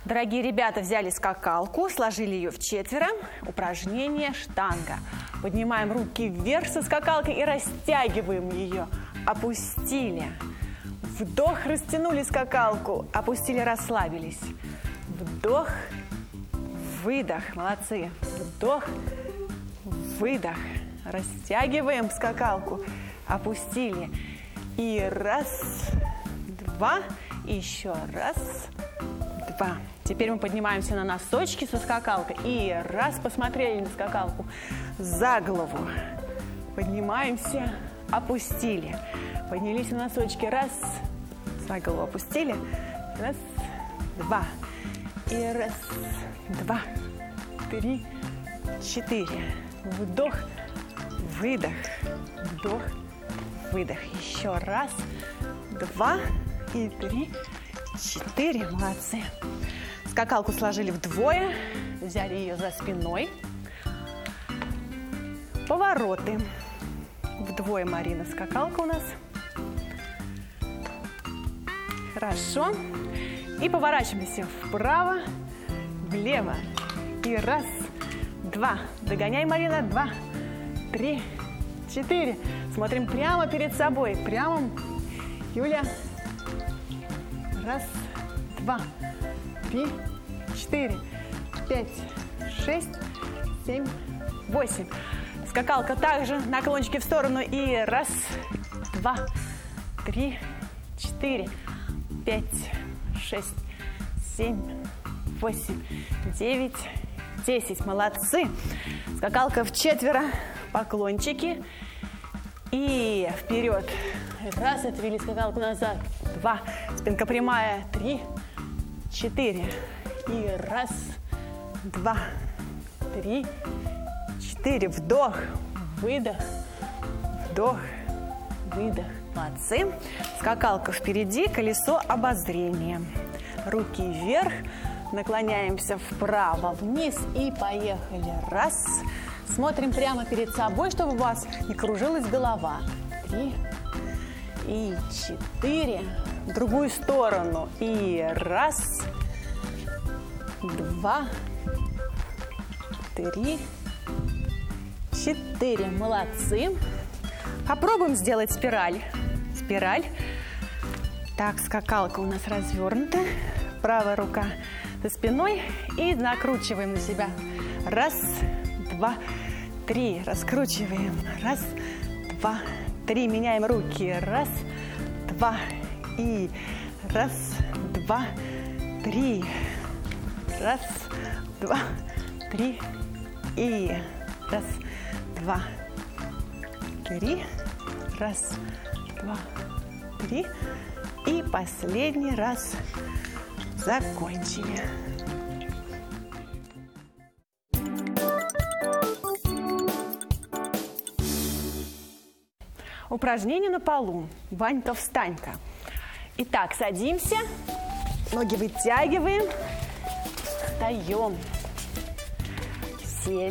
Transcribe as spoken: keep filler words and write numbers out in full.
Дорогие ребята, взяли скакалку, сложили ее в четверо. Упражнение штанга. Поднимаем руки вверх со скакалкой и растягиваем ее. Опустили. Вдох, растянули скакалку. Опустили, расслабились. Вдох, выдох. Молодцы. Вдох, выдох. Растягиваем скакалку. Опустили. И раз, два. И еще раз, два. Теперь мы поднимаемся на носочки со скакалкой. И раз, посмотрели на скакалку. За голову. Поднимаемся, опустили. Поднялись на носочки. Раз, за голову опустили. Раз, два. И раз, два, три, четыре. Вдох, выдох. Вдох, выдох. Еще раз, два и три, четыре. Молодцы. Скакалку сложили вдвое. Взяли ее за спиной. Повороты. Вдвое, Марина, скакалка у нас. Хорошо. И поворачиваемся вправо, влево. И раз, два. Догоняй, Марина. Два, три, четыре. Смотрим прямо перед собой. Прямо. Юля. Раз, два, три, четыре, пять, шесть, семь, восемь. Скакалка также, наклончики в сторону. И раз, два, три, четыре, пять, шесть, семь, восемь, девять, десять. Молодцы. Скакалка в четверо. Поклончики. И вперед. Раз, отвели скакалку назад. Два. Спинка прямая. Три, четыре. И раз, два, три, четыре. Вдох, выдох, вдох, выдох. Молодцы. Скакалка впереди, колесо обозрения. Руки вверх. Наклоняемся вправо, вниз и поехали. Раз. Смотрим прямо перед собой, чтобы у вас не кружилась голова. Три и четыре. В другую сторону. И раз, два, три, четыре. Молодцы. Попробуем сделать спираль. Спираль. Так, скакалка у нас развернута. Правая рука за спиной. И накручиваем на себя. Раз, два, три. Раскручиваем. Раз, два, три. Меняем руки. Раз, два. И раз, два, три. Раз, два, три. И раз, два, три. Раз, два, три. И последний раз закончили. Упражнение на полу. Ванька, встань-ка. Итак, садимся. Ноги вытягиваем. Встаем. Сели.